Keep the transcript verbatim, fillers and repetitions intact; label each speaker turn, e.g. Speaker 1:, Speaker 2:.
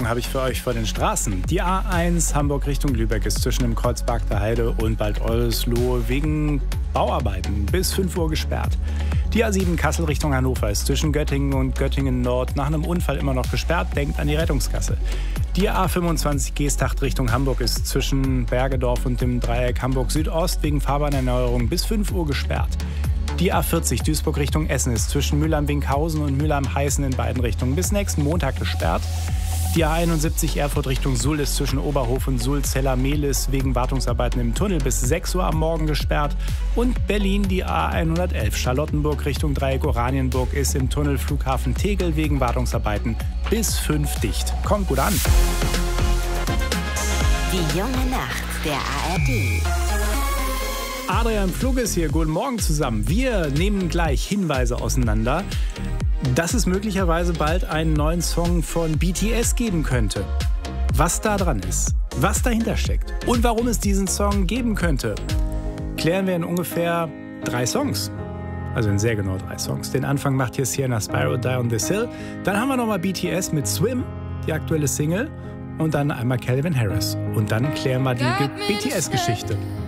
Speaker 1: habe ich für euch vor den Straßen. Die A eins Hamburg Richtung Lübeck ist zwischen dem Kreuz Barkter Heide und Bad Oldesloe wegen Bauarbeiten bis fünf Uhr gesperrt. Die A sieben Kassel Richtung Hannover ist zwischen Göttingen und Göttingen Nord nach einem Unfall immer noch gesperrt. Denkt an die Rettungsgasse. Die A fünfundzwanzig Geesthacht Richtung Hamburg ist zwischen Bergedorf und dem Dreieck Hamburg Südost wegen Fahrbahnerneuerung bis fünf Uhr gesperrt. Die A vierzig Duisburg Richtung Essen ist zwischen Mülheim-Winkhausen und Mülheim-Heißen in beiden Richtungen bis nächsten Montag gesperrt. Die A einundsiebzig Erfurt Richtung Suhl ist zwischen Oberhof und Suhl-Zeller-Mehlis wegen Wartungsarbeiten im Tunnel bis sechs Uhr am Morgen gesperrt. Und Berlin die A hundertelf Charlottenburg Richtung Dreieck Oranienburg ist im Tunnel Flughafen Tegel wegen Wartungsarbeiten bis fünf dicht. Kommt gut an.
Speaker 2: Die junge Nacht der A R D.
Speaker 1: Adrian Pflug ist hier. Guten Morgen zusammen. Wir nehmen gleich Hinweise auseinander, dass es möglicherweise bald einen neuen Song von B T S geben könnte. Was da dran ist, was dahinter steckt und warum es diesen Song geben könnte, klären wir in ungefähr drei Songs. Also in sehr genau drei Songs. Den Anfang macht hier Sienna Spyro, Die on This Hill. Dann haben wir nochmal B T S mit Swim, die aktuelle Single. Und dann einmal Calvin Harris. Und dann klären wir die B T S-Geschichte.